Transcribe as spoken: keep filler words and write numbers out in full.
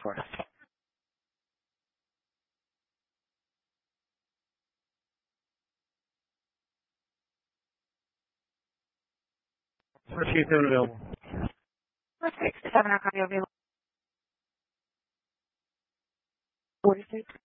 for us. What she's doing available? Six seven, our copy available. Forty-six.